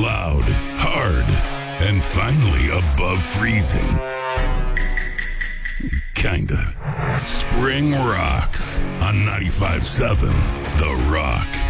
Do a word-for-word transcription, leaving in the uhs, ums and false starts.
loud, hard, and finally above freezing. Kinda. Spring rocks on ninety-five seven The Rock.